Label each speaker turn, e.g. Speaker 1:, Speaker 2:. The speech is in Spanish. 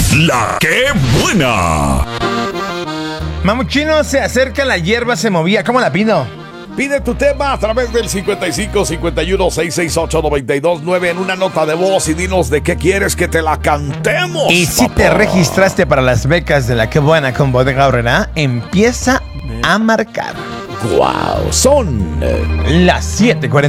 Speaker 1: La que buena.
Speaker 2: Mamuchino, se acerca, la hierba se movía. ¿Cómo la pido?
Speaker 1: Pide tu tema a través del 55 51 668 929 en una nota de voz y dinos de qué quieres que te la cantemos.
Speaker 2: Y si te registraste para las becas de La Que Buena con Bodega Aurrerá, empieza a marcar.
Speaker 1: Wow, son
Speaker 2: las 7:40.